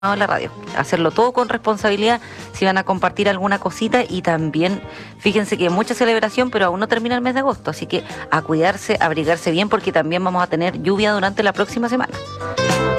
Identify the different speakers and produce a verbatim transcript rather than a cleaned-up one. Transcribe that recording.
Speaker 1: la radio, hacerlo todo con responsabilidad si van a compartir alguna cosita y también fíjense que hay mucha celebración pero aún no termina el mes de agosto, así que a cuidarse, a abrigarse bien porque también vamos a tener lluvia durante la próxima semana.